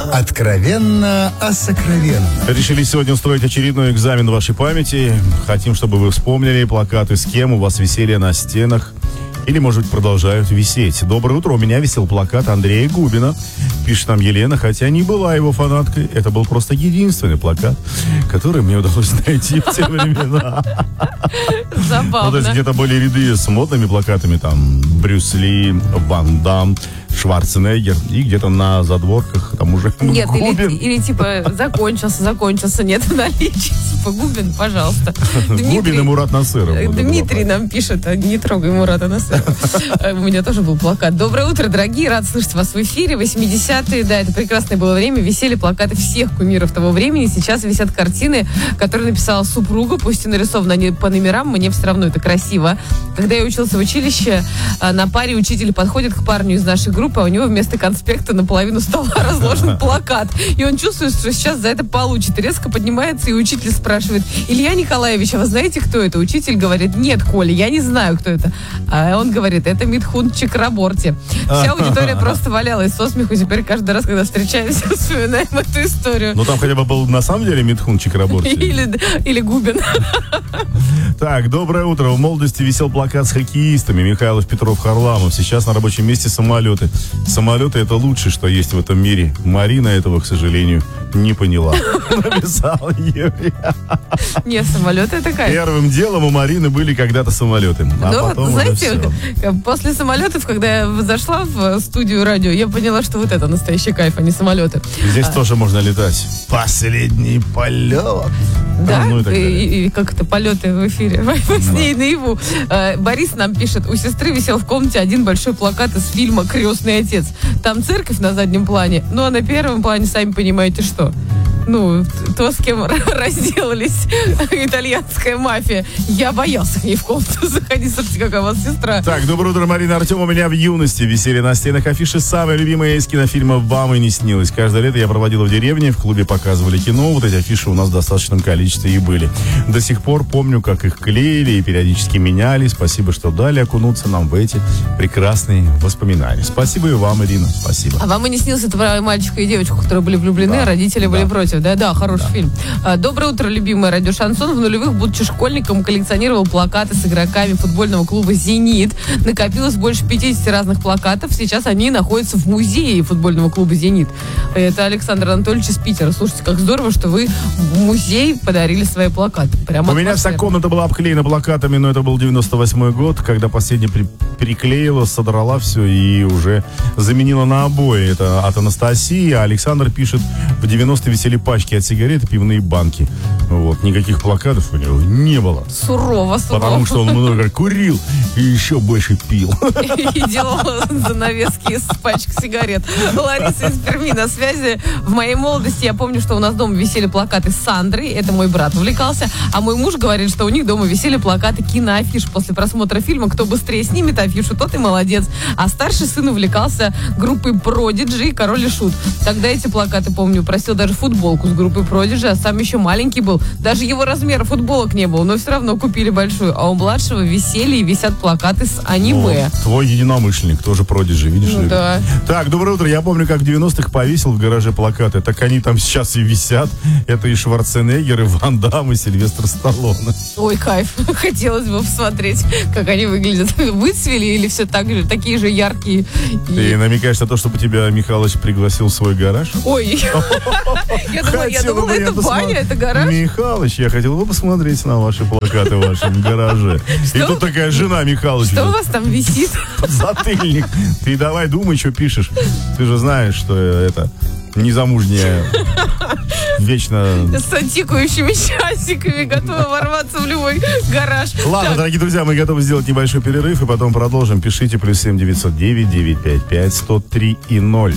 Откровенно о сокровенном. Решили сегодня устроить очередной экзамен вашей памяти. Хотим, чтобы вы вспомнили плакаты, с кем у вас висели на стенах. Или, может быть, продолжают висеть. Доброе утро. У меня висел плакат Андрея Губина. Пишет нам Елена, хотя не была его фанаткой. Это был просто единственный плакат, который мне удалось найти в те времена. Забавно. Ну, то есть где-то были ряды с модными плакатами. Там Брюс Ли, Ван Дам, Шварценеггер. И где-то на задворках там уже Нет, Губин. или типа закончился, нет наличия. Типа Губин, пожалуйста. Губин и Мурат Насыров. Дмитрий нам пишет, не трогай Мурата Насырова. У меня тоже был плакат. Доброе утро, дорогие, рад слышать вас в эфире. 80-е, да, это прекрасное было время. Висели плакаты всех кумиров того времени. Сейчас висят картины, которые написала супруга, пусть и нарисованы они по номерам, мне все равно это красиво. Когда я учился в училище, на паре учитель подходит к парню из нашей группы, а у него вместо конспекта наполовину стола разложен плакат. И он чувствует, что сейчас за это получит. Резко поднимается, и учитель спрашивает: Илья Николаевич, а вы знаете, кто это? Учитель говорит: нет, Коля, я не знаю, кто это. А он говорит: это Митхун Чакраборти. Вся аудитория просто валялась со смеху. Теперь каждый раз, когда встречаемся, вспоминаем эту историю. Ну, там хотя бы был на самом деле Митхун Чакраборти. Или Губин. Так, доброе утро. В молодости висел плакат с хоккеистами. Михайлов, Петров, Харламов. Сейчас на рабочем месте самолеты. Самолеты — это лучшее, что есть в этом мире. Марина этого, к сожалению, не поняла. Написал Юрий. Нет, самолеты это кайф. Первым делом у Марины были когда-то самолеты. А ну, потом знаете, после самолетов, когда я зашла в студию радио, я поняла, что вот это настоящий кайф, а не самолеты. Здесь тоже можно летать. Последний полет. Да, ну и как это, полеты в эфире, во сне и наяву. Борис нам пишет: у сестры висел в комнате один большой плакат из фильма «Крестный отец». Там церковь на заднем плане, ну а на первом плане, сами понимаете, что. Ну, то, с кем разделались итальянская мафия. Я боялся к ней в комнату заходить. Слушайте, какая у вас сестра. Так, доброе утро, Марина. Артем, у меня в юности висели на стенах афиши самые любимые из кинофильмов «Вам и не снилось». Каждое лето я проводила в деревне, в клубе показывали кино. Вот эти афиши у нас в достаточном количестве и были. До сих пор помню, как их клеили и периодически меняли. Спасибо, что дали окунуться нам в эти прекрасные воспоминания. Спасибо и вам, Ирина. Спасибо. А вам и не снился это про мальчика и девочку, которые были влюблены, да, а родители были против? Да, хороший Да. фильм. Доброе утро, любимое радио Шансон. В нулевых, будучи школьником, коллекционировал плакаты с игроками футбольного клуба «Зенит». Накопилось больше 50 разных плакатов. Сейчас они находятся в музее футбольного клуба «Зенит». Это Александр Анатольевич из Питера. Слушайте, как здорово, что вы в музей подарили свои плакаты. Прямо у меня вся комната была обклеена плакатами, но это был 98-й год, когда последняя переклеила, содрала все и уже заменила на обои. Это от Анастасии. А Александр пишет: в 90-е висели пачки от сигарет и пивные банки. Вот. Никаких плакатов у него не было. Сурово. Потому что он много курил и еще больше пил. И делал занавески из пачек сигарет. Лариса из Перми на связи. В моей молодости я помню, что у нас дома висели плакаты с Сандрой. Это мой брат увлекался. А мой муж говорит, что у них дома висели плакаты киноафиш. После просмотра фильма кто быстрее снимет афишу, тот и молодец. А старший сын увлекался группой Prodigy и Король и Шут. Тогда эти плакаты, помню, просил даже футболку с группой Prodigy, а сам еще маленький был. Даже его размера футболок не было, но все равно купили большую. А у младшего висели и висят плакаты с аниме. Вот, твой единомышленник тоже Prodigy, видишь ли? Да. Так, доброе утро. Я помню, как в 90-х повесил в гараже плакаты. Так они там сейчас и висят. Это и Шварценеггер, и Ван Дам, и Сильвестр Сталлоне. Ой, кайф. Хотелось бы посмотреть, как они выглядят. Выцвели или все такие же яркие? Ты намекаешь на то, чтобы тебя Михалыч пригласил в свой гараж? Ой, я думала, это баня, это гараж. Михалыч, я хотел бы посмотреть на ваши плакаты в вашем гараже. И тут такая жена Михалыча. Что у вас там висит? Затыльник. Ты давай думай, что пишешь. Ты же знаешь, что это незамужняя, вечно... С тикающими часиками, готова ворваться в любой гараж. Ладно, дорогие друзья, мы готовы сделать небольшой перерыв и потом продолжим. Пишите +7 909 955 103 и 0.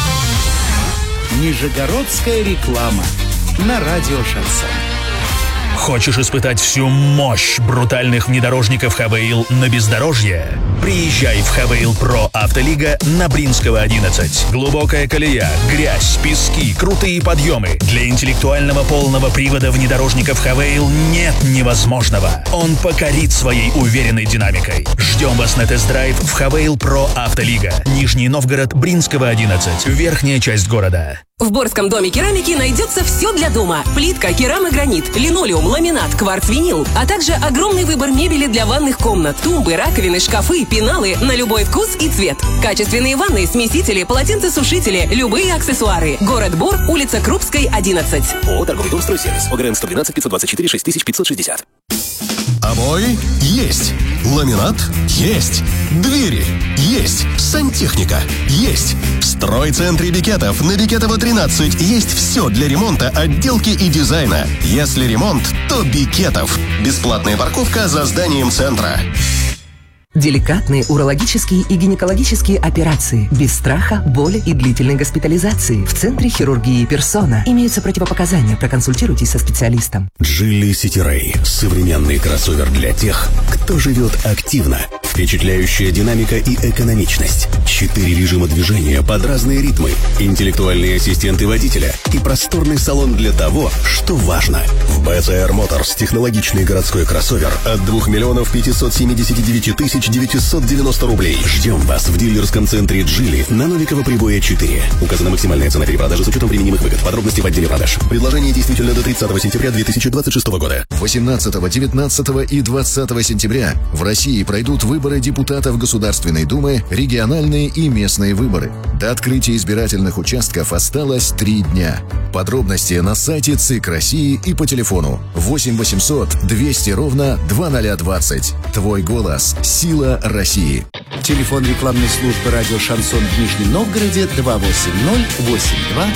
Нижегородская реклама на радио Шансон. Хочешь испытать всю мощь брутальных внедорожников Хавейл на бездорожье? Приезжай в Хавейл Про Автолига на Бринского, 11. Глубокая колея, грязь, пески, крутые подъемы. Для интеллектуального полного привода внедорожников Хавейл нет невозможного. Он покорит своей уверенной динамикой. Ждем вас на тест-драйв в Хавейл Про Автолига. Нижний Новгород, Бринского, 11. Верхняя часть города. В Борском доме керамики найдется все для дома. Плитка, керамогранит, линолеум, ламинат, кварц-винил, а также огромный выбор мебели для ванных комнат, тумбы, раковины, шкафы, пеналы на любой вкус и цвет. Качественные ванны, смесители, полотенцесушители, любые аксессуары. Город Бор, улица Крупской, 11. ООО «Торговый дом «Стройсервис». ОГРН 112 524 6560. Обои есть. Ламинат есть. Двери есть. Сантехника есть. В стройцентре Бекетов на Бекетова 13 есть все для ремонта, отделки и дизайна. Если ремонт, то Бекетов. Бесплатная парковка за зданием центра. Деликатные урологические и гинекологические операции. Без страха, боли и длительной госпитализации. В центре хирургии «Персона». Имеются противопоказания. Проконсультируйтесь со специалистом. Geely City Ray. Современный кроссовер для тех, кто живет активно. Впечатляющая динамика и экономичность. 4 режима движения под разные ритмы. Интеллектуальные ассистенты водителя. И просторный салон для того, что важно. В BCR Motors технологичный городской кроссовер от 2 579 990 рублей. Ждем вас в дилерском центре Geely на Новикова Прибоя 4. Указана максимальная цена перепродажи с учетом применимых выгод. Подробности в отделе продаж. Предложение действительно до 30 сентября 2026 года. 18, 19 и 20 сентября в России пройдут выборы депутатов Государственной Думы, региональные и местные выборы. До открытия избирательных участков осталось 3 дня. Подробности на сайте ЦИК России и по телефону 8 800 200 ровно 2020. Твой голос – сила России. Телефон рекламной службы радио «Шансон» в Нижнем Новгороде 280 82